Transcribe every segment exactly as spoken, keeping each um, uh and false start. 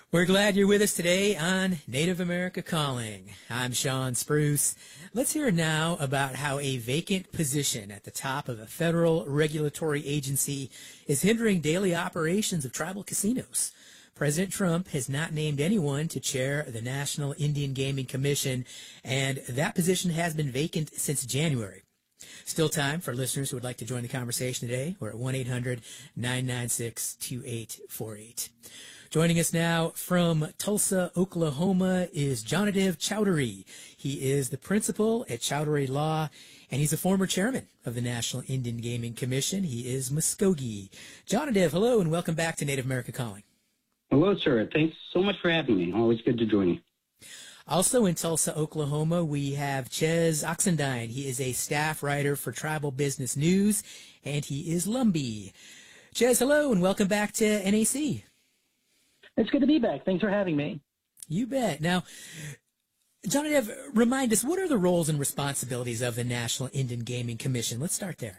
We're glad you're with us today on Native America Calling. I'm Sean Spruce. Let's hear now about how a vacant position at the top of a federal regulatory agency is hindering daily operations of tribal casinos. President Trump has not named anyone to chair the National Indian Gaming Commission, and that position has been vacant since January. Still time for listeners who would like to join the conversation today. We're at one eight hundred nine nine six two eight four eight. Joining us now from Tulsa, Oklahoma is Jonadev Chowdhury. He is the principal at Chowdhury Law, and he's a former chairman of the National Indian Gaming Commission. He is Muskogee. Jonadev, hello, and welcome back to Native America Calling. Hello, sir. Thanks so much for having me. Always good to join you. Also in Tulsa, Oklahoma, we have Ches Oxendine. He is a staff writer for Tribal Business News, and he is Lumbee. Ches, hello, and welcome back to N A C. It's good to be back. Thanks for having me. You bet. Now, Jonadev, remind us, what are the roles and responsibilities of the National Indian Gaming Commission? Let's start there.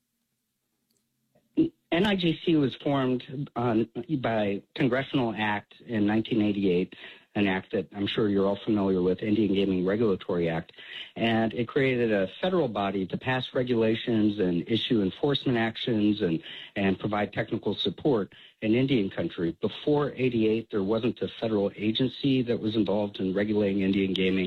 N I G C was formed on, by Congressional Act in nineteen eighty-eight, an act that I'm sure you're all familiar with, Indian Gaming Regulatory Act, and it created a federal body to pass regulations and issue enforcement actions and, and provide technical support in Indian country. Before eighty-eight, there wasn't a federal agency that was involved in regulating Indian gaming.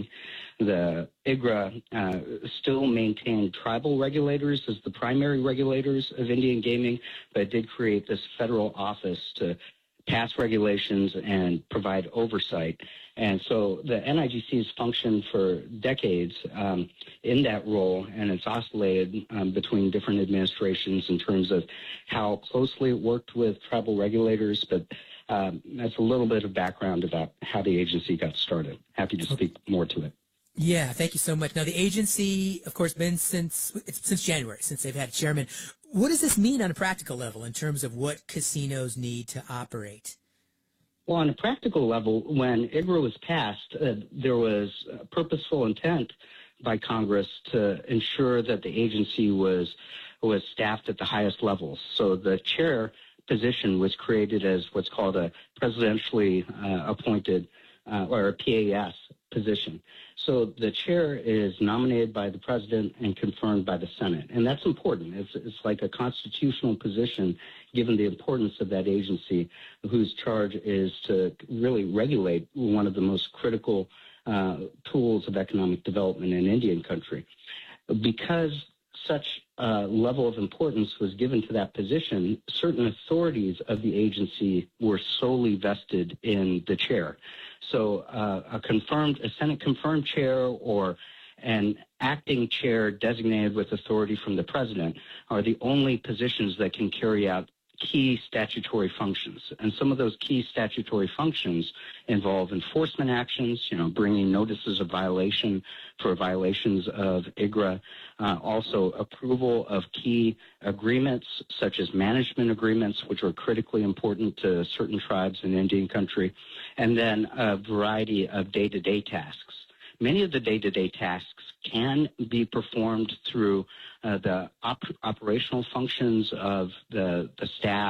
The I G R A uh, still maintained tribal regulators as the primary regulators of Indian gaming, but it did create this federal office to pass regulations and provide oversight. And so the N I G C has functioned for decades um, in that role, and it's oscillated um, between different administrations in terms of how closely it worked with tribal regulators, but um, that's a little bit of background about how the agency got started. Happy to speak more to it. Yeah, thank you so much. Now, the agency, of course, been since since January, since they've had a chairman. What does this mean on a practical level in terms of what casinos need to operate? Well, on a practical level, when I G R A was passed, uh, there was uh, purposeful intent by Congress to ensure that the agency was was staffed at the highest levels. So the chair position was created as what's called a presidentially uh, appointed uh, or a P A S position. So the chair is nominated by the president and confirmed by the Senate. And that's important. It's, it's like a constitutional position given the importance of that agency, whose charge is to really regulate one of the most critical uh, tools of economic development in Indian country. Because such uh, level of importance was given to that position, certain authorities of the agency were solely vested in the chair. So uh, a confirmed, a Senate confirmed chair or an acting chair designated with authority from the president are the only positions that can carry out key statutory functions. And some of those key statutory functions involve enforcement actions, you know, bringing notices of violation for violations of I G R A, uh, also approval of key agreements such as management agreements, which are critically important to certain tribes in Indian country, and then a variety of day-to-day tasks. Many of the day-to-day tasks can be performed through uh, the op- operational functions of the, the staff